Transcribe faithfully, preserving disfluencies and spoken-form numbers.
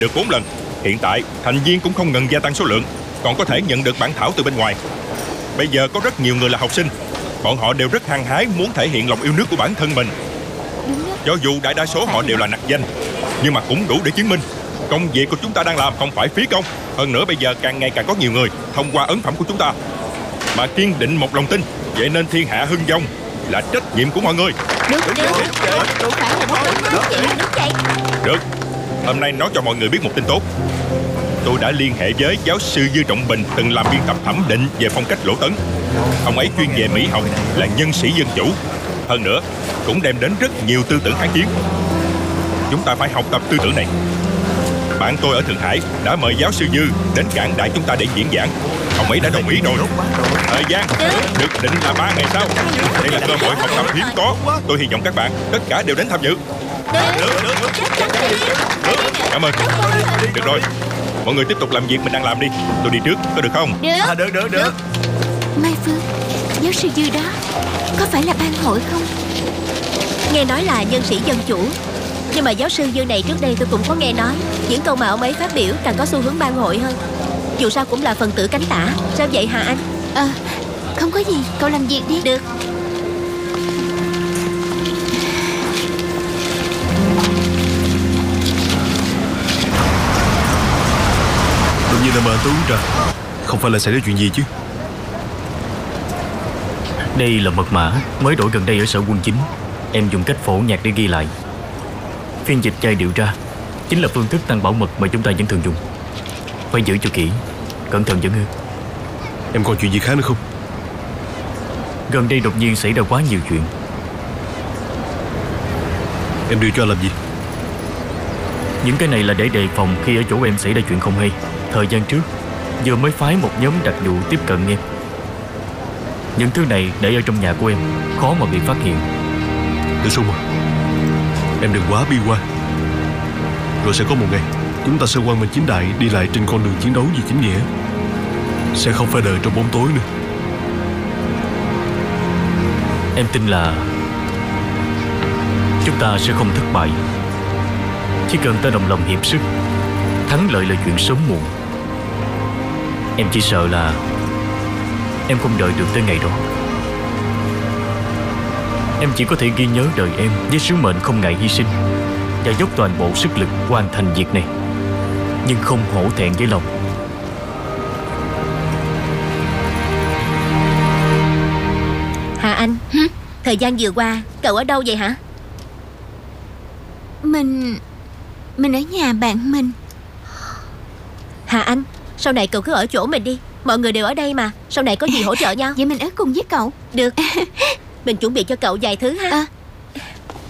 được bốn lần. Hiện tại thành viên cũng không ngừng gia tăng số lượng, còn có thể nhận được bản thảo từ bên ngoài. Bây giờ có rất nhiều người là học sinh, bọn họ đều rất hăng hái muốn thể hiện lòng yêu nước của bản thân mình. Cho dù đại đa số họ đều là nặc danh, nhưng mà cũng đủ để chứng minh công việc của chúng ta đang làm không phải phí công. Hơn nữa bây giờ càng ngày càng có nhiều người thông qua ấn phẩm của chúng ta mà kiên định một lòng tin, vậy nên thiên hạ hưng vong là trách nhiệm của mọi người. Được, được, được, phải là đúng, đúng, đúng, đúng vậy. Được, hôm nay nói cho mọi người biết một tin tốt. Tôi đã liên hệ với giáo sư Dư Trọng Bình, từng làm biên tập thẩm định về phong cách Lỗ Tấn. Ông ấy chuyên về Mỹ học, là nhân sĩ dân chủ. Hơn nữa, cũng đem đến rất nhiều tư tưởng kháng chiến. Chúng ta phải học tập tư tưởng này. Bạn tôi ở Thượng Hải đã mời giáo sư Dư đến Cảng Đại chúng ta để diễn giảng. Ông ấy đã đồng ý rồi. Thời gian được định là ba ngày sau. Đây là cơ hội học tập hiếm có. Tôi hy vọng các bạn tất cả đều đến tham dự. Cảm ơn. Được rồi, mọi người tiếp tục làm việc mình đang làm đi. Tôi đi trước, có được không? Được, À, được, được, được. Mai Phương, giáo sư Dư đó có phải là ban hội không? Nghe nói là nhân sĩ dân chủ, nhưng mà giáo sư Dư này trước đây tôi cũng có nghe nói những câu mà ông ấy phát biểu càng có xu hướng ban hội hơn. Dù sao cũng là phần tử cánh tả. Sao vậy hả anh? Ờ, à, không có gì, cậu làm việc đi. Được. Đột nhiên là mời tôi uống trà. Không phải là xảy ra chuyện gì chứ? Đây là mật mã mới đổi gần đây ở sở quân chính. Em dùng cách phổ nhạc để ghi lại. Phiên dịch giai điệu ra chính là phương thức tăng bảo mật mà chúng ta vẫn thường dùng. Phải giữ cho kỹ, cẩn thận vẫn hơn. Em còn chuyện gì khác nữa không? Gần đây đột nhiên xảy ra quá nhiều chuyện. Em đưa cho anh làm gì? Những cái này là để đề phòng khi ở chỗ em xảy ra chuyện không hay. Thời gian trước vừa mới phái một nhóm đặc vụ tiếp cận em. Những thứ này để ở trong nhà của em, khó mà bị phát hiện. Tử Sung à, em đừng quá bi quan. Rồi sẽ có một ngày chúng ta sẽ quang minh chính đại đi lại trên con đường chiến đấu vì chính nghĩa. Sẽ không phải đợi trong bóng tối nữa. Em tin là chúng ta sẽ không thất bại. Chỉ cần ta đồng lòng hiệp sức, thắng lợi là chuyện sớm muộn. Em chỉ sợ là em không đợi được tới ngày đó. Em chỉ có thể ghi nhớ đời em với sứ mệnh không ngại hy sinh và dốc toàn bộ sức lực hoàn thành việc này, nhưng không hổ thẹn với lòng. Hà Anh, Hử? thời gian vừa qua cậu ở đâu vậy hả? Mình... Mình ở nhà bạn mình. Hà Anh, sau này cậu cứ ở chỗ mình đi. Mọi người đều ở đây mà. Sau này có gì hỗ trợ nhau. Vậy mình ở cùng với cậu. Được. Mình chuẩn bị cho cậu vài thứ ha. À,